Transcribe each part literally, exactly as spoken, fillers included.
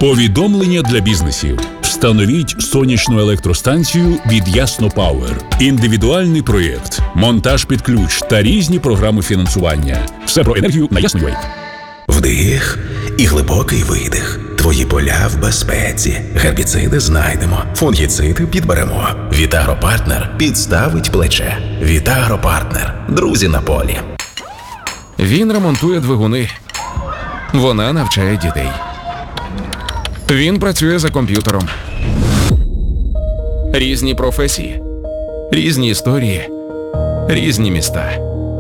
Повідомлення для бізнесів. Встановіть сонячну електростанцію від Ясно Пауер. Індивідуальний проєкт, монтаж під ключ та різні програми фінансування. Все про енергію на Ясно точка ю а. Вдих і глибокий видих. Твої поля в безпеці. Гербіциди знайдемо, фунгіциди підберемо. Вітагропартнер підставить плече. Вітагропартнер. Друзі на полі. Він ремонтує двигуни. Вона навчає дітей. Він працює за комп'ютером. Різні професії, різні історії, різні міста.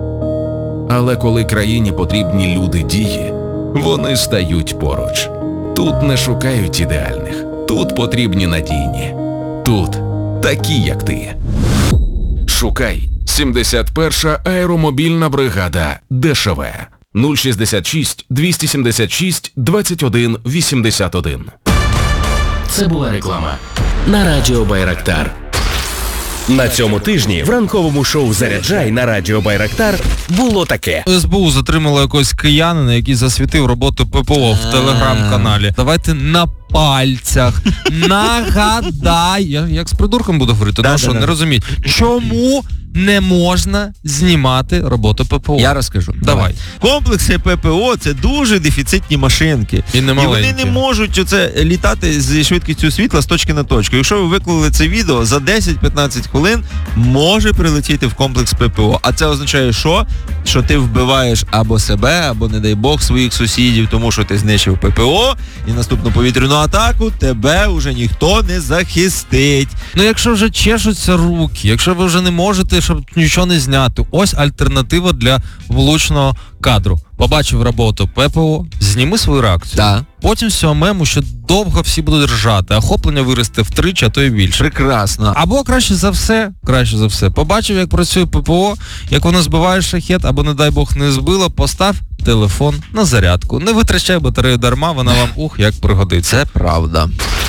Але коли країні потрібні люди дії, вони стають поруч. Тут не шукають ідеальних, тут потрібні надійні. Тут такі, як ти. Шукай сімдесят перша аеромобільна бригада ДШВ. нуль шістдесят шість двісті сімдесят шість двадцять один вісімдесят один. Це була реклама на Радіо Байрактар. На цьому тижні в ранковому шоу «Заряджай» на Радіо Байрактар було таке. ес бе у затримало якогось киянина, який засвітив роботу ППО в телеграм-каналі. Давайте на пальцях нагадай. Я як з придурком буду говорити, тому що не розуміють. Чому не можна знімати роботу ППО? Я розкажу. Давай. Комплекси ППО – це дуже дефіцитні машинки. І не І вони не можуть оце літати зі швидкістю світла з точки на точку. Якщо ви виклали це відео, за десять-п'ятнадцять хвилин може прилетіти в комплекс ППО. А це означає що? Що ти вбиваєш або себе, або, не дай Бог, своїх сусідів, тому що ти знищив ППО, і наступну повітряну атаку тебе вже ніхто не захистить. Ну якщо вже чешуться руки, якщо ви вже не можете, щоб нічого не зняти, ось альтернатива для влучного кадру. Побачив роботу ППО, зніми свою реакцію. Да. Потім з цього мему ще довго всі будуть ржати, охоплення виросте втричі, а то й більше. Прекрасно. Або краще за все, краще за все, побачив, як працює ППО, як воно збиває шахет, або, не дай Бог, не збило, постав телефон на зарядку. Не витрачай батарею дарма, вона вам ух, як пригодиться. Це правда.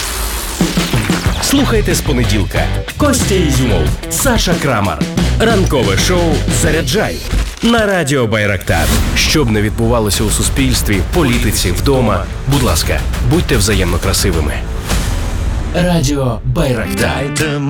Слухайте з понеділка. Костя Ізюмов, Саша Крамар. Ранкове шоу «Заряджай» на Радіо Байрактар. Щоб не відбувалося у суспільстві, політиці, вдома, будь ласка, будьте взаємно красивими. Радіо Байрактар.